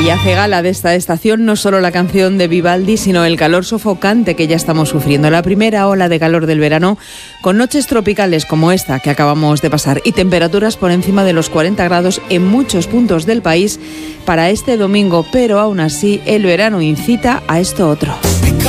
Y hace gala de esta estación no solo la canción de Vivaldi, sino el calor sofocante que ya estamos sufriendo. La primera ola de calor del verano, con noches tropicales como esta que acabamos de pasar y temperaturas por encima de los 40 grados en muchos puntos del país para este domingo. Pero aún así, el verano incita a esto otro.